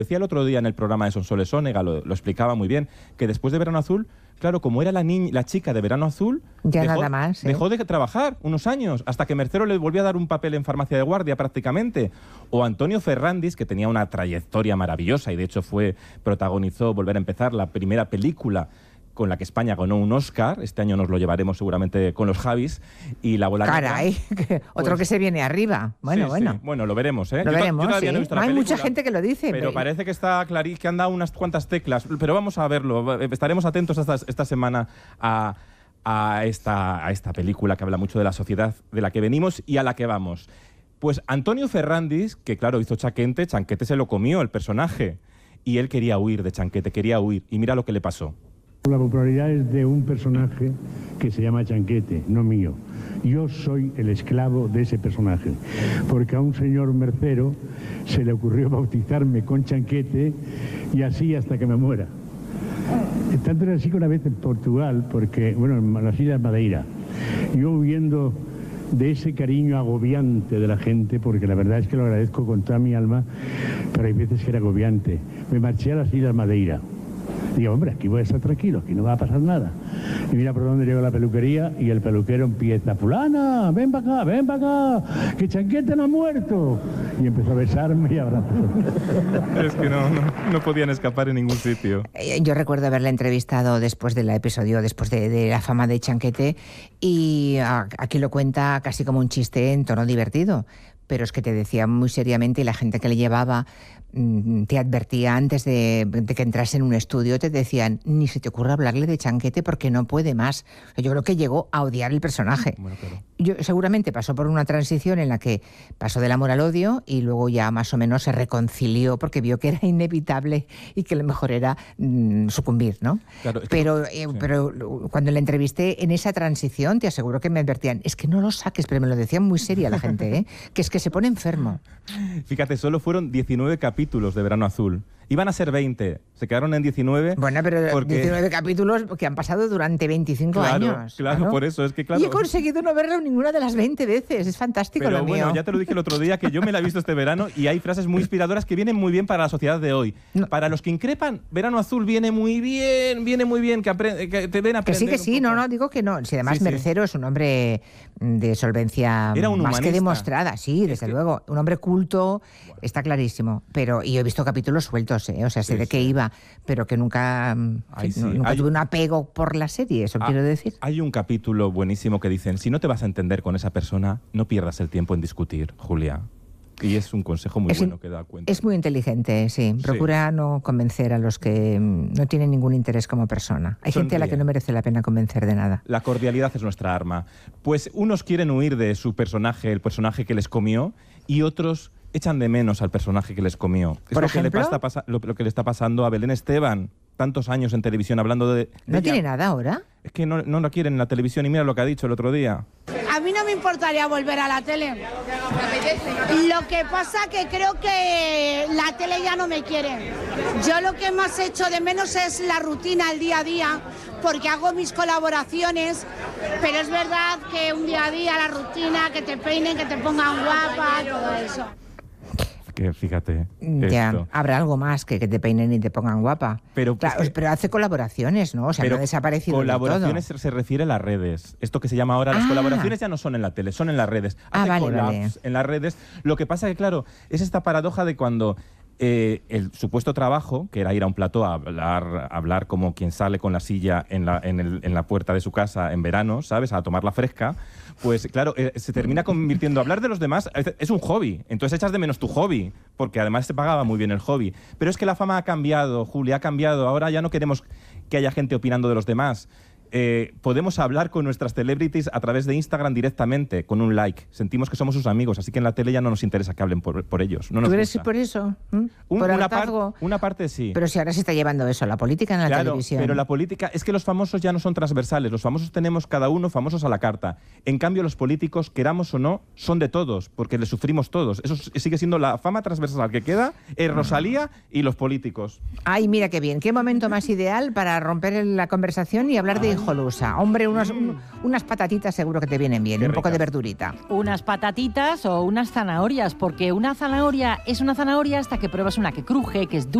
Decía el otro día en el programa de Sonsoles Onega, lo explicaba muy bien, que después de Verano Azul, claro, como era la chica de Verano Azul, ya nada más, dejó de trabajar unos años, hasta que Mercero le volvió a dar un papel en Farmacia de Guardia prácticamente. O Antonio Ferrandis, que tenía una trayectoria maravillosa y de hecho protagonizó Volver a empezar, la primera película con la que España ganó un Oscar. Este año nos lo llevaremos seguramente con los Javis. Y La Bola Negra. Caray, otro que se viene arriba. Bueno, sí, bueno. Sí. Bueno, lo veremos, ¿eh? Lo veremos, yo todavía no he visto la hay película, mucha gente que lo dice. Pero parece que está que han dado unas cuantas teclas. Pero vamos a verlo. Estaremos atentos esta semana a esta película que habla mucho de la sociedad de la que venimos y a la que vamos. Pues Antonio Ferrandis, que claro, hizo Chanquete se lo comió el personaje. Y él quería huir de Chanquete, quería huir. Y mira lo que le pasó. La popularidad es de un personaje que se llama Chanquete, no mío. Yo soy el esclavo de ese personaje, porque a un señor Mercero se le ocurrió bautizarme con Chanquete y así hasta que me muera. Tanto era así que una vez en Portugal, porque, bueno, en las Islas Madeira, yo huyendo de ese cariño agobiante de la gente, porque la verdad es que lo agradezco con toda mi alma, pero hay veces que era agobiante, me marché a las Islas Madeira. Digo, hombre, aquí voy a estar tranquilo, aquí no va a pasar nada. Y mira por dónde llego la peluquería y el peluquero empieza: fulana, ven para acá, que Chanquete no ha muerto. Y empezó a besarme y a abrazarme. Es que no podían escapar en ningún sitio. Yo recuerdo haberla entrevistado después del episodio, después de la fama de Chanquete, y aquí lo cuenta casi como un chiste en tono divertido. Pero es que te decía muy seriamente, y la gente que le llevaba te advertía antes de que entras en un estudio, te decían: ni se te ocurra hablarle de Chanquete porque no puede más. Yo creo que llegó a odiar el personaje. Bueno, claro. Seguramente pasó por una transición en la que pasó del amor al odio y luego ya más o menos se reconcilió porque vio que era inevitable y que lo mejor era sucumbir, ¿no? Claro, pero cuando le entrevisté en esa transición, te aseguro que me advertían: es que no lo saques, pero me lo decían muy seria la gente, ¿eh? Que es que se pone enfermo. Fíjate, solo fueron 19 capítulos de Verano Azul. Iban a ser 20, se quedaron en 19. Bueno, pero porque... 19 capítulos que han pasado durante 25 años. Claro, por eso es que claro. Y he conseguido no verlo ninguna de las 20 veces. Es fantástico pero lo mío. Bueno, ya te lo dije el otro día que yo me la he visto este verano y hay frases muy inspiradoras que vienen muy bien para la sociedad de hoy. No. Para los que increpan, Verano Azul viene muy bien, que te ven a aprender. Que sí, no, digo que no. Si además Mercero es un hombre de solvencia más que demostrada, sí, desde luego. Un hombre culto, está clarísimo. Pero, y yo he visto capítulos sueltos, o sea, sé de qué iba, pero que nunca tuve un apego por la serie, eso quiero decir. Hay un capítulo buenísimo que dicen: si no te vas a entender con esa persona, no pierdas el tiempo en discutir, Julia. Y es un consejo muy bueno que da cuenta. Es muy inteligente, sí. Procura no convencer a los que no tienen ningún interés como persona. Hay gente a la que no merece la pena convencer de nada. La cordialidad es nuestra arma. Pues unos quieren huir de su personaje, el personaje que les comió, y otros echan de menos al personaje que les comió. Es ¿Por lo ejemplo? lo que le está pasando a Belén Esteban. Tantos años en televisión hablando de ¿No ella. tiene nada ahora? Es que no la quieren en la televisión y mira lo que ha dicho el otro día. A mí no me importaría volver a la tele. Lo que pasa que creo que la tele ya no me quiere. Yo lo que más echo de menos es la rutina, el día a día, porque hago mis colaboraciones, pero es verdad que un día a día, la rutina, que te peinen, que te pongan guapa, todo eso. Que fíjate. Ya, esto. habrá algo más que te peinen y te pongan guapa. Pero, claro, pero hace colaboraciones, ¿no? O sea, no ha desaparecido colaboraciones del todo. se refiere a las redes. Esto que se llama ahora, las colaboraciones ya no son en la tele, son en las redes. Hace collabs en las redes. Lo que pasa que, claro, es esta paradoja de cuando el supuesto trabajo, que era ir a un plató a hablar como quien sale con la silla en la puerta de su casa en verano, ¿sabes? A tomar la fresca, pues claro, se termina convirtiendo, hablar de los demás es un hobby, entonces echas de menos tu hobby, porque además se pagaba muy bien el hobby. Pero es que la fama ha cambiado, Julia, ha cambiado, ahora ya no queremos que haya gente opinando de los demás. Podemos hablar con nuestras celebrities a través de Instagram directamente, con un like. Sentimos que somos sus amigos, así que en la tele ya no nos interesa que hablen por ellos. No nos ¿Tú eres gusta. por eso? Una parte sí. Pero si ahora se está llevando eso, la política en la televisión. Pero la política, es que los famosos ya no son transversales. Los famosos tenemos cada uno famosos a la carta. En cambio, los políticos, queramos o no, son de todos, porque les sufrimos todos. Eso sigue siendo la fama transversal que queda, es Rosalía y los políticos. Ay, mira qué bien. Qué momento más ideal para romper la conversación y hablar de hijolusa. Hombre, unas patatitas seguro que te vienen bien, un poco de verdurita. Unas patatitas o unas zanahorias, porque una zanahoria es una zanahoria hasta que pruebas una que cruje, que es dulce,